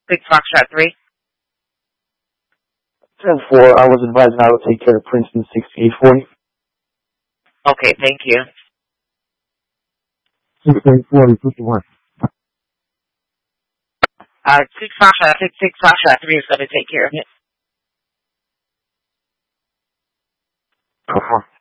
6 Foxtrot 3. 10-4, I was advised I would take care of Princeton 6840. Okay, thank you. 6840, 51. 6 Foxtrot 3 is going to take care of it. 4.